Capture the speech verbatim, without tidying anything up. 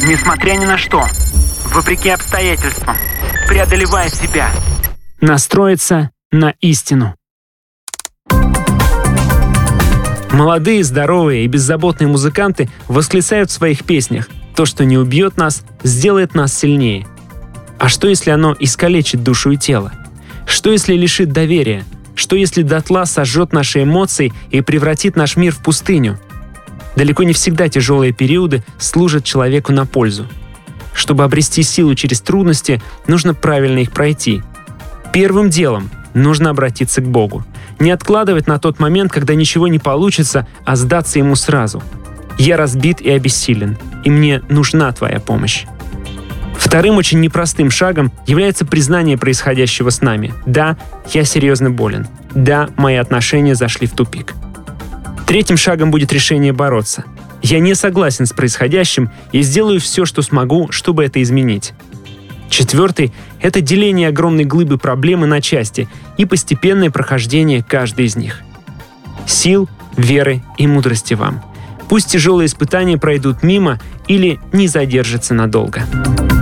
Несмотря ни на что, вопреки обстоятельствам, преодолевая себя. Настроиться на истину. Молодые, здоровые и беззаботные музыканты восклицают в своих песнях: «То, что не убьет нас, сделает нас сильнее». А что, если оно искалечит душу и тело? Что, если лишит доверия? Что, если дотла сожжет наши эмоции и превратит наш мир в пустыню? Далеко не всегда тяжелые периоды служат человеку на пользу. Чтобы обрести силу через трудности, нужно правильно их пройти. Первым делом нужно обратиться к Богу. Не откладывать на тот момент, когда ничего не получится, а сдаться Ему сразу. «Я разбит и обессилен, и мне нужна Твоя помощь». Вторым очень непростым шагом является признание происходящего с нами. Да, я серьезно болен. Да, мои отношения зашли в тупик. Третьим шагом будет решение бороться. Я не согласен с происходящим и сделаю все, что смогу, чтобы это изменить. Четвертый — это деление огромной глыбы проблемы на части и постепенное прохождение каждой из них. Сил, веры и мудрости вам. Пусть тяжелые испытания пройдут мимо или не задержатся надолго.